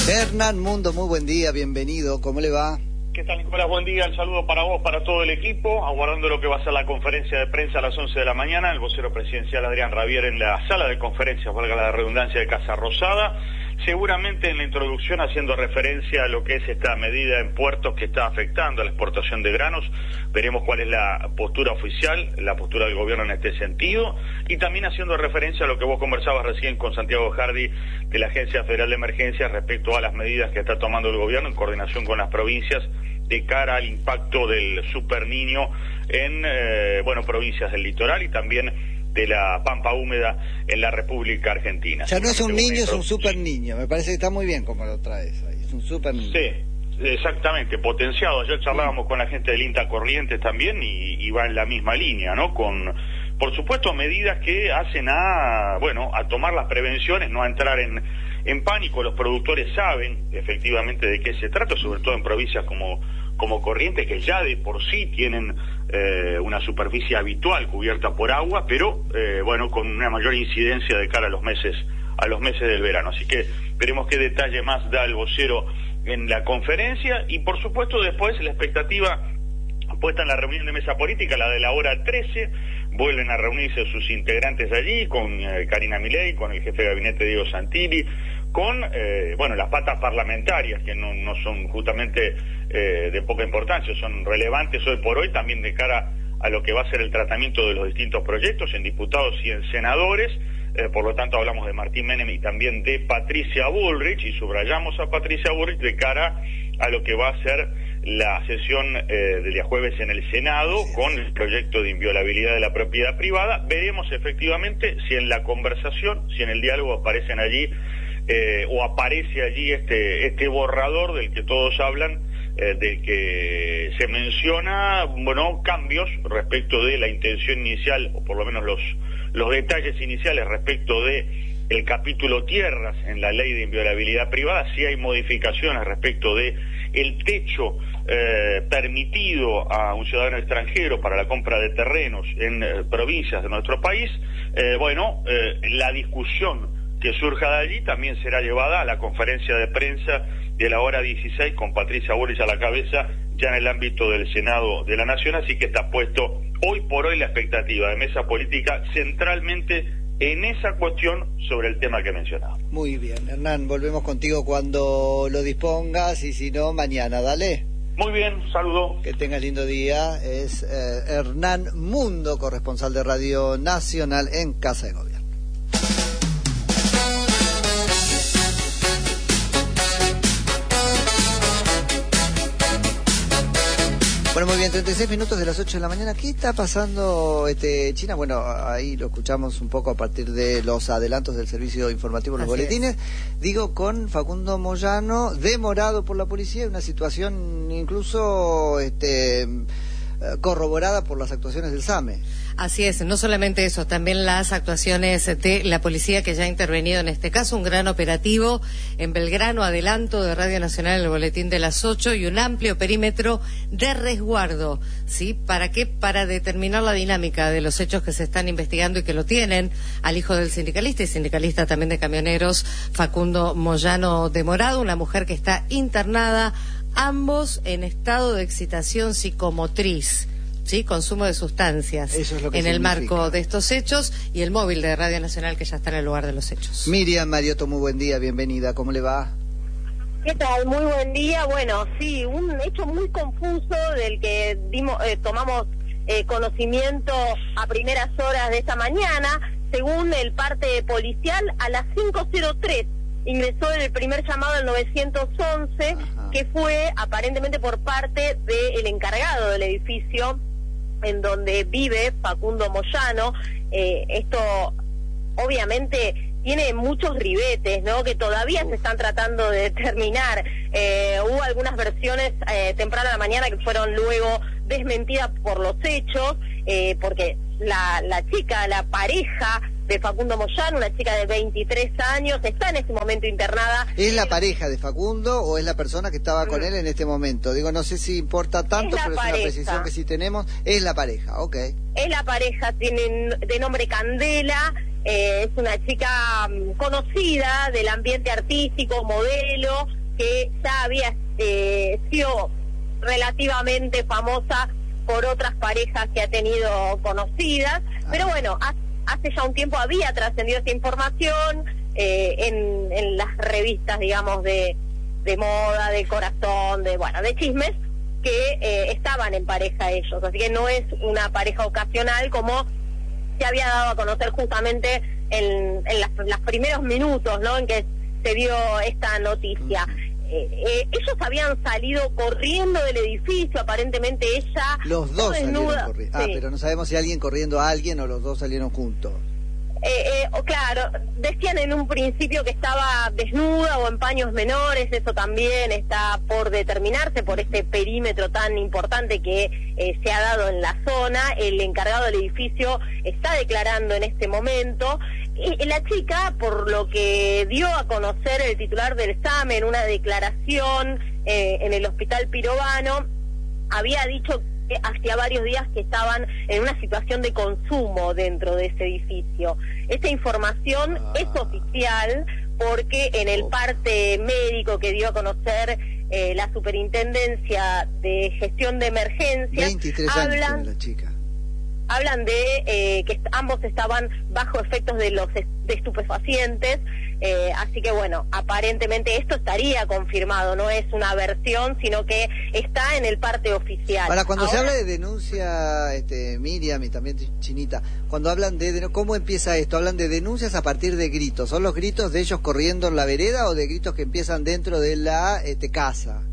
Hernán Mundo, muy buen día, bienvenido, ¿cómo le va? ¿Qué tal, Nicolás? Buen día, el saludo para vos, para todo el equipo, aguardando lo que va a ser la conferencia de prensa a las 11 de la mañana, el vocero presidencial Adrián Rabier en la sala de conferencias, valga la redundancia, de Casa Rosada, seguramente en la introducción haciendo referencia a lo que es esta medida en puertos que está afectando a la exportación de granos. Veremos cuál es la postura oficial, la postura del gobierno en este sentido, y también haciendo referencia a lo que vos conversabas recién con Santiago Jardi de la Agencia Federal de Emergencias respecto a las medidas que está tomando el gobierno en coordinación con las provincias de cara al impacto del Super Niño en provincias del litoral y también de la Pampa Húmeda en la República Argentina. Ya no es un niño, es un super niño. Me parece que está muy bien como lo traes ahí. Es un super niño. Sí, exactamente, potenciado. Ayer charlábamos con la gente del INTA Corrientes también y va en la misma línea, ¿no? Con, por supuesto, medidas que hacen a tomar las prevenciones, no a entrar en pánico. Los productores saben efectivamente de qué se trata, sobre todo en provincias como Corrientes, que ya de por sí tienen una superficie habitual cubierta por agua, pero con una mayor incidencia de cara a los meses del verano. Así que veremos qué detalle más da el vocero en la conferencia, y por supuesto después la expectativa puesta en la reunión de mesa política, la de la hora 13, vuelven a reunirse sus integrantes allí, con Karina Milei, con el jefe de gabinete Diego Santilli, con las patas parlamentarias, que no son justamente de poca importancia, son relevantes hoy por hoy también de cara a lo que va a ser el tratamiento de los distintos proyectos en diputados y en senadores. Por lo tanto hablamos de Martín Menem y también de Patricia Bullrich, y subrayamos a Patricia Bullrich de cara a lo que va a ser la sesión del día jueves en el Senado con el proyecto de inviolabilidad de la propiedad privada. Veremos efectivamente si en la conversación, si en el diálogo aparece allí este borrador del que todos hablan, del que se menciona cambios respecto de la intención inicial, o por lo menos los detalles iniciales respecto de el capítulo tierras en la ley de inviolabilidad privada, si hay modificaciones respecto de el techo permitido a un ciudadano extranjero para la compra de terrenos en provincias de nuestro país. La discusión que surja de allí también será llevada a la conferencia de prensa de la hora 16 con Patricia Bullrich a la cabeza, ya en el ámbito del Senado de la Nación. Así que está puesto hoy por hoy la expectativa de mesa política centralmente en esa cuestión sobre el tema que mencionaba. Muy bien, Hernán, volvemos contigo cuando lo dispongas, y si no, mañana, dale. Muy bien, saludo. Que tengas lindo día. Es Hernán Mundo, corresponsal de Radio Nacional en Casa de Gobierno. Bueno, muy bien, 36 minutos de las 8 de la mañana. ¿Qué está pasando, China? Bueno, ahí lo escuchamos un poco a partir de los adelantos del servicio informativo, los boletines. Digo, con Facundo Moyano, demorado por la policía, una situación incluso corroborada por las actuaciones del SAME. Así es, no solamente eso, también las actuaciones de la policía que ya ha intervenido en este caso, un gran operativo en Belgrano, adelanto de Radio Nacional en el boletín de las 8, y un amplio perímetro de resguardo, ¿sí? ¿Para qué? Para determinar la dinámica de los hechos que se están investigando y que lo tienen al hijo del sindicalista y sindicalista también de camioneros, Facundo Moyano Demorado, una mujer que está internada, ambos en estado de excitación psicomotriz. Sí, consumo de sustancias en el marco de estos hechos, y el móvil de Radio Nacional que ya está en el lugar de los hechos. Miriam Mariotto, muy buen día, bienvenida, ¿cómo le va? ¿Qué tal? Muy buen día. Bueno, sí, un hecho muy confuso del que tomamos conocimiento a primeras horas de esta mañana. Según el parte policial, a las 5:03 ingresó el primer llamado al 911, que fue aparentemente por parte del encargado del edificio en donde vive Facundo Moyano. Esto obviamente tiene muchos ribetes, ¿no?, que todavía se están tratando de determinar. Hubo algunas versiones temprano a la mañana que fueron luego desmentidas por los hechos, porque la chica, la pareja de Facundo Moyano, una chica de 23 años, está en este momento internada. ¿Es la pareja de Facundo o es la persona que estaba con él en este momento? Digo, no sé si importa tanto, pero es una precisión que sí tenemos. Es la pareja, ok. Es la pareja, tienen de nombre Candela, es una chica conocida del ambiente artístico, modelo, que ya había sido relativamente famosa por otras parejas que ha tenido conocidas, pero bueno, hace ya un tiempo había trascendido esta información en las revistas, digamos, de moda, de corazón, de chismes, que estaban en pareja ellos, así que no es una pareja ocasional como se había dado a conocer justamente en los primeros minutos, ¿no?, en que se dio esta noticia. Ellos habían salido corriendo del edificio, aparentemente ella... Los dos salieron corriendo. Sí. Pero no sabemos si alguien corriendo a alguien o los dos salieron juntos. Claro, decían en un principio que estaba desnuda o en paños menores, eso también está por determinarse por este perímetro tan importante que se ha dado en la zona. El encargado del edificio está declarando en este momento. Y la chica, por lo que dio a conocer el titular del SAME en una declaración en el Hospital Pirovano, había dicho que hacía varios días que estaban en una situación de consumo dentro de ese edificio. Esta información es oficial porque en el parte médico que dio a conocer la Superintendencia de Gestión de Emergencias, 23 años tiene la chica. Hablan de que ambos estaban bajo efectos de estupefacientes, así que bueno, aparentemente esto estaría confirmado, no es una versión, sino que está en el parte oficial. Ahora, cuando se habla de denuncia, Miriam y también Chinita, cuando hablan de ¿cómo empieza esto? ¿Hablan de denuncias a partir de gritos? ¿Son los gritos de ellos corriendo en la vereda o de gritos que empiezan dentro de la casa?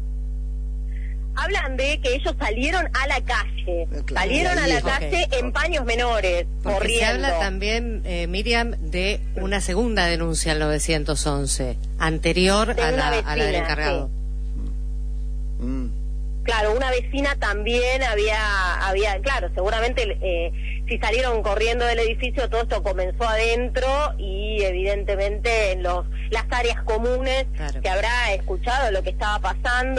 Hablan de que ellos salieron a la calle, salieron a la calle en paños menores, porque corriendo. Se habla también, Miriam, de una segunda denuncia al 911, anterior a la del encargado. Sí. Claro, una vecina también había claro, seguramente si salieron corriendo del edificio, todo esto comenzó adentro y evidentemente en las áreas comunes se habrá escuchado lo que estaba pasando.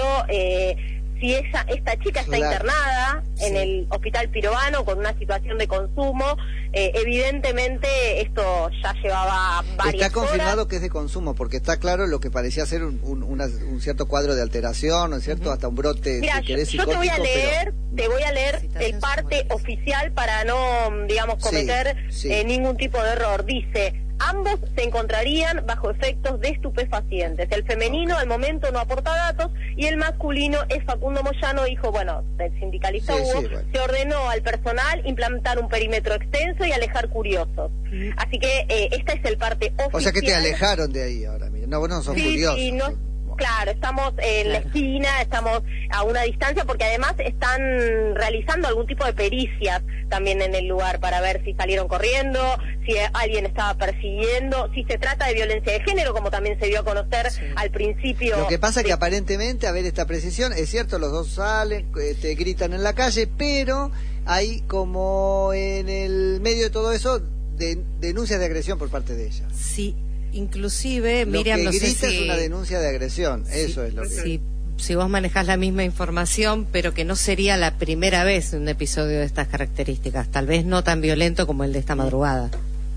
Si esta chica está internada en el Hospital Pirovano con una situación de consumo, evidentemente esto ya llevaba varias Está confirmado horas. Que es de consumo, porque está claro lo que parecía ser un cierto cuadro de alteración, ¿no es cierto? Hasta un brote, Mira, si querés, yo te voy a leer, pero... el parte oficial para no, digamos, cometer ningún tipo de error. Dice: ambos se encontrarían bajo efectos de estupefacientes. El femenino al momento no aporta datos y el masculino es Facundo Moyano, hijo, del sindicalista Hugo. Se ordenó al personal implantar un perímetro extenso y alejar curiosos. Así que esta es el parte oficial. O sea que te alejaron de ahí ahora, mira. No, vos no sos curiosos. Sí, no, claro, estamos en la esquina, estamos a una distancia porque además están realizando algún tipo de pericias también en el lugar para ver si salieron corriendo, si alguien estaba persiguiendo, si se trata de violencia de género, como también se dio a conocer al principio. Lo que pasa es que aparentemente, a ver esta precisión, es cierto, los dos salen, gritan en la calle, pero hay como en el medio de todo eso denuncias de agresión por parte de ella. Sí. Inclusive, Miriam, lo que no sé si... es una denuncia de agresión, eso es lo que... Si vos manejás la misma información, pero que no sería la primera vez un episodio de estas características, tal vez no tan violento como el de esta madrugada.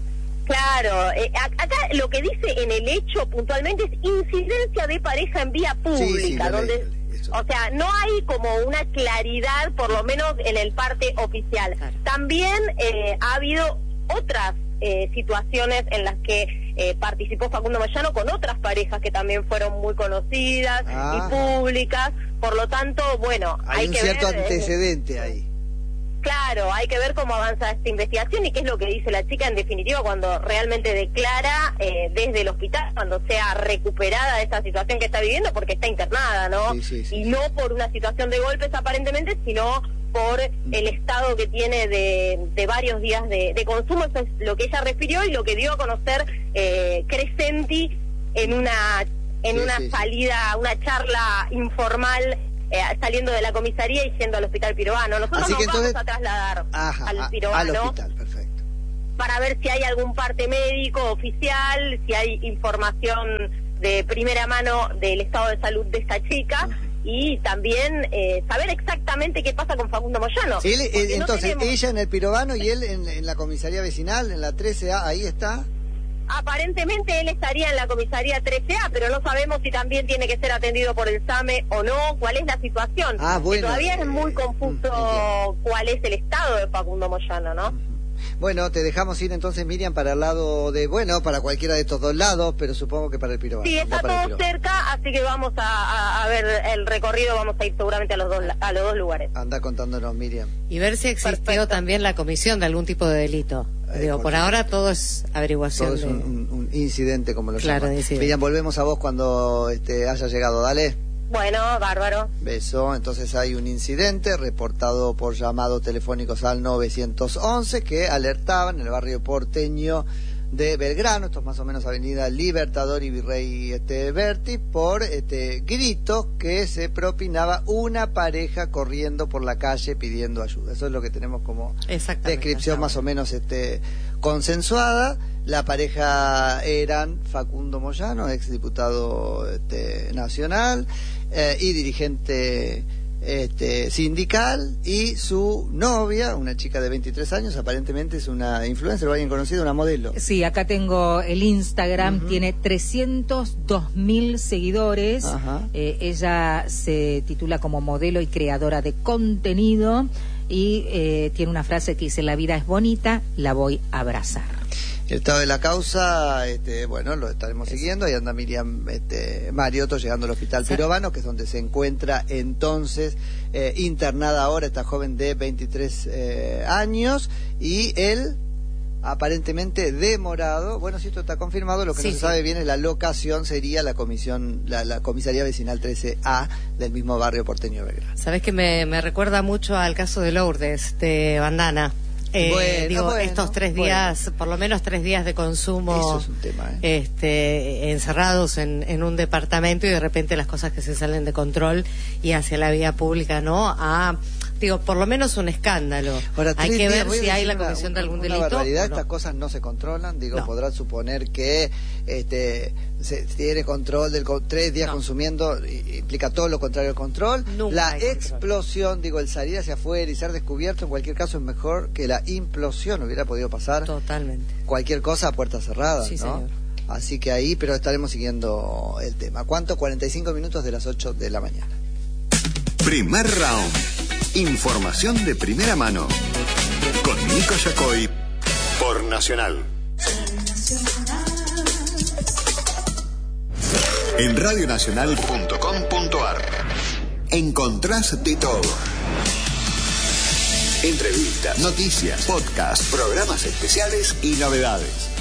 Claro, acá lo que dice en el hecho puntualmente es incidencia de pareja en vía pública, o sea, no hay como una claridad, por lo menos en el parte oficial. Claro. También ha habido otras situaciones en las que participó Facundo Moyano con otras parejas que también fueron muy conocidas y públicas, por lo tanto, bueno, hay un que cierto ver, antecedente ahí. Claro, hay que ver cómo avanza esta investigación y qué es lo que dice la chica en definitiva cuando realmente declara desde el hospital, cuando sea recuperada de esta situación que está viviendo, porque está internada, ¿no? Y no por una situación de golpes aparentemente, sino por el estado que tiene de varios días de consumo. Eso es lo que ella refirió y lo que dio a conocer Crescenti en una salida, una charla informal saliendo de la comisaría y yendo al Hospital Pirovano. Nosotros nos vamos a trasladar al Pirovano, al hospital, perfecto, para ver si hay algún parte médico oficial, si hay información de primera mano del estado de salud de esta chica. y también saber exactamente qué pasa con Facundo Moyano. Sí, entonces, ella en el Pirovano y él en la comisaría vecinal, en la 13A, ahí está. Aparentemente él estaría en la comisaría 13A, pero no sabemos si también tiene que ser atendido por el SAME o no, cuál es la situación. Bueno, todavía es muy confuso cuál es el estado de Facundo Moyano, ¿no? Bueno, te dejamos ir entonces, Miriam, para el lado de, para cualquiera de estos dos lados, pero supongo que para el Pirovano. Sí, está todo cerca, así que vamos a ver el recorrido, vamos a ir seguramente a los dos lugares. Anda contándonos, Miriam. Y ver si existió también la comisión de algún tipo de delito. Por ahora todo es averiguación. Todo es un incidente, como lo llaman. Incidente. Miriam, volvemos a vos cuando haya llegado, dale. Bueno, bárbaro. Beso. Entonces hay un incidente reportado por llamados telefónicos al 911 que alertaban en el barrio porteño de Belgrano, esto es más o menos Avenida Libertador y Virrey Berti, por gritos que se propinaba una pareja corriendo por la calle pidiendo ayuda. Eso es lo que tenemos como descripción más o menos consensuada. La pareja eran Facundo Moyano, exdiputado nacional y dirigente sindical, y su novia, una chica de 23 años, aparentemente es una influencer o alguien conocido, una modelo. Sí, acá tengo el Instagram, tiene 302.000 seguidores. Ella se titula como modelo y creadora de contenido y tiene una frase que dice: la vida es bonita, la voy a abrazar. El estado de la causa, lo estaremos siguiendo. Ahí anda Miriam Mariotto llegando al hospital Pirovano, que es donde se encuentra entonces internada ahora esta joven de 23 años, y él aparentemente demorado. Bueno, si esto está confirmado, lo que no se sabe bien es la locación, sería la comisaría vecinal 13A del mismo barrio porteño de Belgrano. Sabés que me recuerda mucho al caso de Lourdes, de Bandana. Estos 3 días, por lo menos 3 días de consumo, eso es un tema, encerrados en un departamento, y de repente las cosas que se salen de control y hacia la vía pública, ¿no? Por lo menos un escándalo. Ahora, hay que ver si hay la comisión de algún delito. Barbaridad, estas cosas no se controlan. Podrán suponer que se tiene control del 3 días consumiendo, implica todo lo contrario al control. La explosión, el salir hacia afuera y ser descubierto, en cualquier caso es mejor que la implosión. Hubiera podido pasar totalmente cualquier cosa a puerta cerrada, sí, ¿no? Señor. Así que ahí, pero estaremos siguiendo el tema. ¿Cuánto? 45 minutos de las 8 de la mañana. Primer round. Información de primera mano. Con Nico Yacoy por Nacional. En radionacional.com.ar encontrás de todo. Entrevistas, noticias, podcasts, programas especiales y novedades.